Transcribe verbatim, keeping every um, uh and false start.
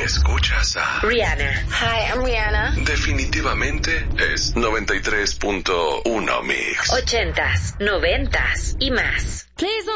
Escuchas a Rihanna. Hi, I'm Rihanna. Definitivamente es noventa y tres punto uno Mix. Ochentas, noventas y más. Please